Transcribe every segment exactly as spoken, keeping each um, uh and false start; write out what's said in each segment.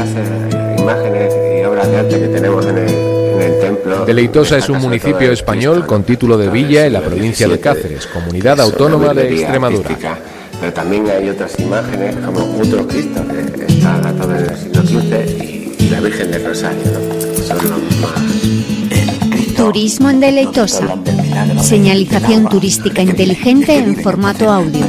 eh, imágenes y obras de arte que tenemos en el, en el templo. Deleitosa es un municipio español con título de villa en la provincia de Cáceres, comunidad autónoma de Extremadura. Pero también hay otras imágenes, como otro Cristo que está datado en el siglo quince y, y la Virgen del Rosario, ¿no? Son los más... Turismo en Deleitosa. Señalización turística inteligente en formato audio.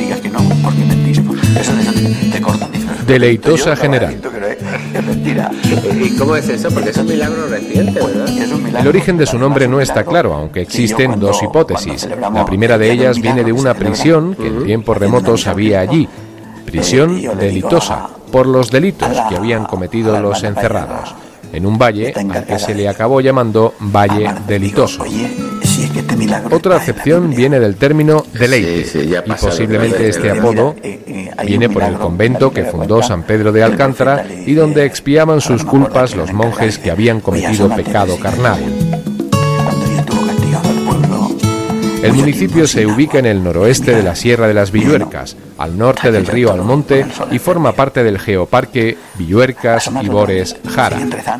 Deleitosa General. ¿Y cómo es eso? Porque es un milagro reciente, ¿verdad? El origen de su nombre no está claro, aunque existen dos hipótesis. La primera de ellas viene de una prisión que en tiempos remotos había allí. Prisión delitosa, por los delitos que habían cometido los encerrados, en un valle al que se le acabó llamando Valle Delitoso. Otra acepción viene del término deleite, y posiblemente este apodo viene por el convento que fundó San Pedro de Alcántara y donde expiaban sus culpas los monjes que habían cometido pecado carnal. El municipio se ubica en el noroeste de la Sierra de las Villuercas, al norte del río Almonte, y forma parte del geoparque Villuercas-Ibores-Jara.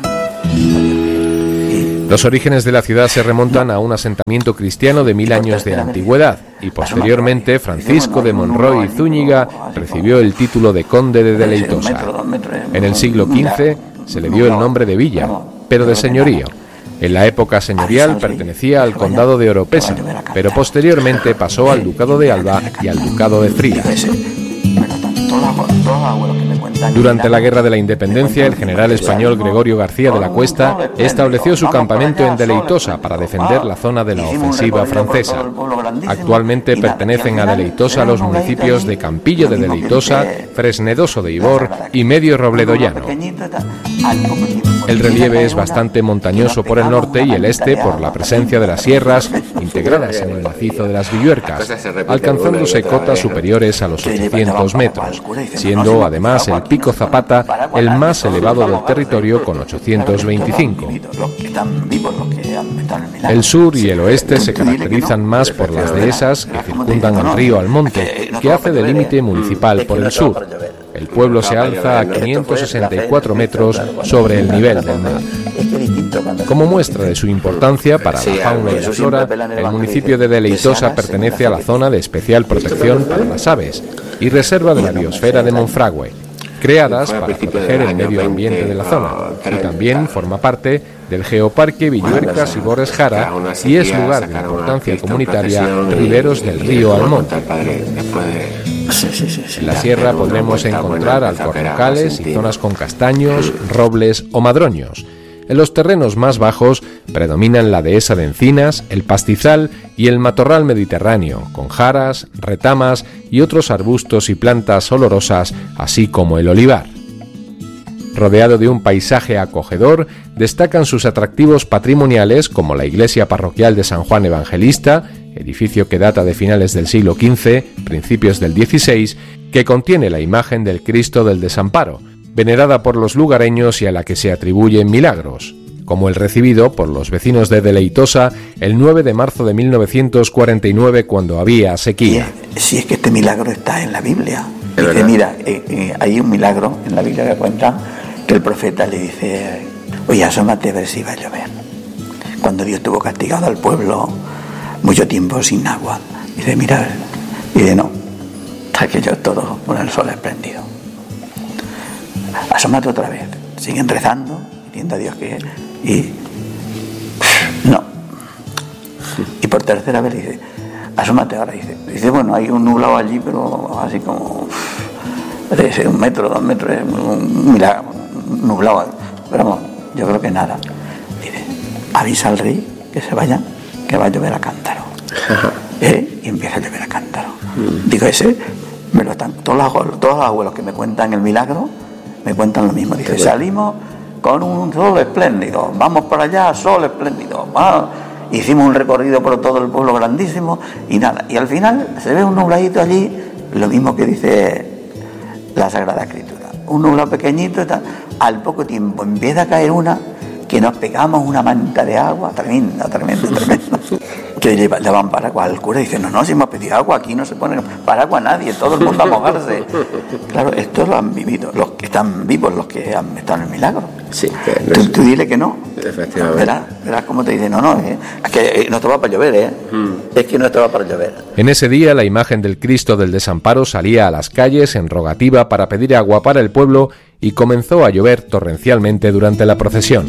Los orígenes de la ciudad se remontan a un asentamiento cristiano de mil años de antigüedad, y posteriormente Francisco de Monroy y Zúñiga recibió el título de conde de Deleitosa. En el siglo quince se le dio el nombre de villa, pero de señorío. En la época señorial pertenecía al condado de Oropesa, pero posteriormente pasó al ducado de Alba y al ducado de Frías. Durante la Guerra de la Independencia, el general español Gregorio García de la Cuesta estableció su campamento en Deleitosa para defender la zona de la ofensiva francesa. Actualmente pertenecen a Deleitosa los municipios de Campillo de Deleitosa, Fresnedoso de Ibor y Medio Robledo Llano. El relieve es bastante montañoso por el norte y el este por la presencia de las sierras integradas en el macizo de las Villuercas, alcanzándose cotas superiores a los ochocientos metros, siendo además el Pico Zapata el más elevado del territorio con ochocientos veinticinco. El sur y el oeste se caracterizan más por las dehesas que circundan al río Almonte, que hace de límite municipal por el sur. El pueblo se alza a quinientos sesenta y cuatro metros sobre el nivel del mar. Como muestra de su importancia para la fauna y la flora, el municipio de Deleitosa pertenece a la zona de especial protección para las aves y reserva de la biosfera de Monfragüe, creadas para proteger el medio ambiente de la zona, y también forma parte del geoparque Villuercas-Ibores-Jara y es lugar de importancia comunitaria riberos del río Almonte. En la sierra podremos encontrar alcornocales y zonas con castaños, robles o madroños. En los terrenos más bajos predominan la dehesa de encinas, el pastizal y el matorral mediterráneo, con jaras, retamas y otros arbustos y plantas olorosas, así como el olivar. Rodeado de un paisaje acogedor, destacan sus atractivos patrimoniales como la iglesia parroquial de San Juan Evangelista, edificio que data de finales del siglo quince, principios del dieciséis, que contiene la imagen del Cristo del Desamparo, venerada por los lugareños y a la que se atribuyen milagros, como el recibido por los vecinos de Deleitosa el nueve de marzo de mil novecientos cuarenta y nueve, cuando había sequía. Si es que este milagro está en la Biblia. Dice, mira, eh, eh, hay un milagro en la Biblia que cuenta que el profeta le dice: oye, asómate a ver si va a llover. Cuando Dios tuvo castigado al pueblo mucho tiempo sin agua, dice, mira, dice, no, está aquello todo con el sol espléndido. Asómate otra vez. Siguen rezando, pidiendo a Dios que... y no. Y por tercera vez dice, asómate ahora. Dice, dice bueno, hay un nublado allí, pero así como debe ser un metro, dos metros, un milagro, un nublado. Pero bueno, yo creo que nada. Dice, avisa al rey que se vayan, que va a llover a cántaro. ¿Eh? Y empieza a llover a cántaro. Digo, ese me lo están, todos los, todos los abuelos que me cuentan el milagro me cuentan lo mismo. Dice, salimos con un sol espléndido, vamos para allá, sol espléndido, va. Hicimos un recorrido por todo el pueblo grandísimo y nada, y al final se ve un nubladito allí, lo mismo que dice la Sagrada Escritura, un nublado pequeñito y tal. Al poco tiempo empieza a caer una que nos pegamos una manta de agua tremenda, tremenda, tremenda. que le daban paraguas al cura y dice, no, no, si hemos pedido agua, aquí no se pone paraguas a nadie, todo el mundo a mojarse. Claro, esto lo han vivido, los que están vivos, los que han estado en el milagro. Sí, que no tú, es... tú dile que no. Efectivamente. Verás, verás cómo te dice, no, no, eh, es que no estaba para llover, ¿eh? Mm. Es que no estaba para llover. En ese día la imagen del Cristo del Desamparo salía a las calles en rogativa para pedir agua para el pueblo y comenzó a llover torrencialmente durante la procesión.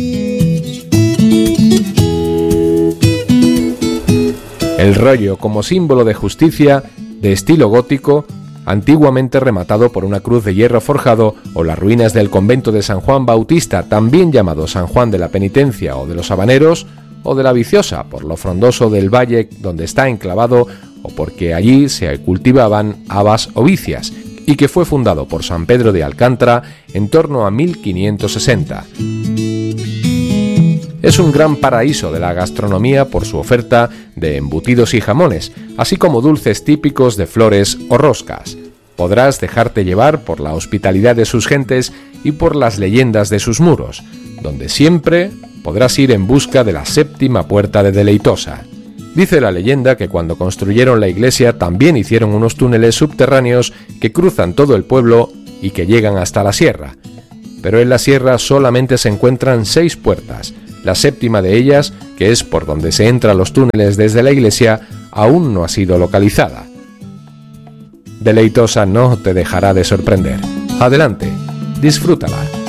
El rollo, como símbolo de justicia, de estilo gótico, antiguamente rematado por una cruz de hierro forjado, o las ruinas del convento de San Juan Bautista, también llamado San Juan de la Penitencia o de los Habaneros, o de la Viciosa, por lo frondoso del valle donde está enclavado, o porque allí se cultivaban habas o vicias, y que fue fundado por San Pedro de Alcántara en torno a mil quinientos sesenta. Es un gran paraíso de la gastronomía por su oferta de embutidos y jamones, así como dulces típicos de flores o roscas. Podrás dejarte llevar por la hospitalidad de sus gentes y por las leyendas de sus muros, donde siempre podrás ir en busca de la séptima puerta de Deleitosa. Dice la leyenda que cuando construyeron la iglesia también hicieron unos túneles subterráneos que cruzan todo el pueblo y que llegan hasta la sierra. Pero en la sierra solamente se encuentran seis puertas. La séptima de ellas, que es por donde se entran los túneles desde la iglesia, aún no ha sido localizada. Deleitosa no te dejará de sorprender. Adelante, disfrútala.